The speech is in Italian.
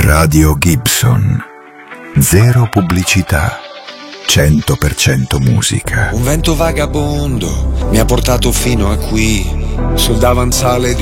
Radio Gibson. Zero pubblicità. 100% musica. Un vento vagabondo mi ha portato fino a qui, sul davanzale di